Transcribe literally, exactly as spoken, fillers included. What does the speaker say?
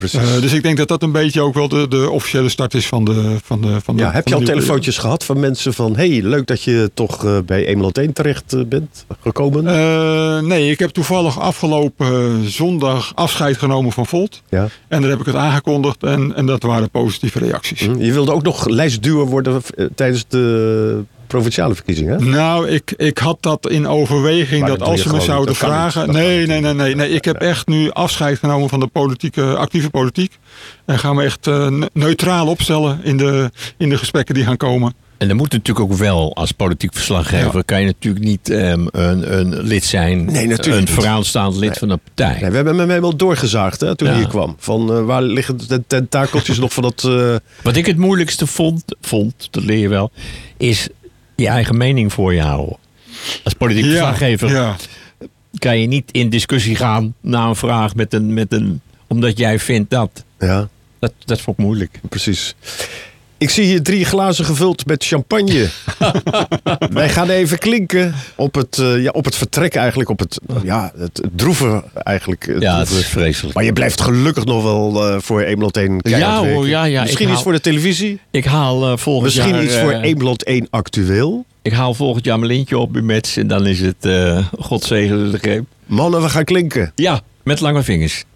Precies. Uh, dus ik denk dat dat een beetje ook wel de, de officiële start is van de... Van de, van de ja, heb je al telefoontjes gehad van mensen van... hey, leuk dat je toch uh, bij Emerald één terecht uh, bent gekomen? Uh, nee, ik heb toevallig afgelopen uh, zondag afscheid genomen van Volt. Ja. En daar heb ik het aangekondigd en, en dat waren positieve reacties. Mm, je wilde ook nog lijstduwer worden uh, tijdens de... provinciale verkiezingen? Nou, ik, ik had dat in overweging maar dat, dat als ze me zouden vragen... Nee, nee, nee, nee, nee. Ik heb echt nu afscheid genomen van de politieke, actieve politiek. En ga me echt uh, neutraal opstellen in de, in de gesprekken die gaan komen. En dan moet natuurlijk ook wel, als politiek verslaggever... Ja. kan je natuurlijk niet um, een, een lid zijn... Nee, een vooraanstaand lid nee. van een partij. Nee, we hebben hem helemaal doorgezaagd hè, toen ja. hij hier kwam. Van uh, waar liggen de tentakeltjes nog van dat... Uh... Wat ik het moeilijkste vond, vond, dat leer je wel... is je eigen mening voor je houden. Als politiek verslaggever ja, ja. kan je niet in discussie gaan... na een vraag met een, met een omdat jij vindt dat. Ja. Dat, dat vond ik moeilijk. Precies. Ik zie hier drie glazen gevuld met champagne. Wij gaan even klinken op het, uh, ja, op het vertrek eigenlijk. Op het, ja, het, het droeve eigenlijk. Het ja, droeve. Het is vreselijk. Maar je blijft gelukkig nog wel uh, voor Emerald één ja, hoor, ja, ja. Misschien haal, iets voor de televisie. Ik haal uh, volgend Misschien jaar... Misschien iets uh, voor Emerald één actueel. Ik haal volgend jaar mijn lintje op bij Mets. En dan is het uh, God zegene de greep. Mannen, we gaan klinken. Ja, met lange vingers.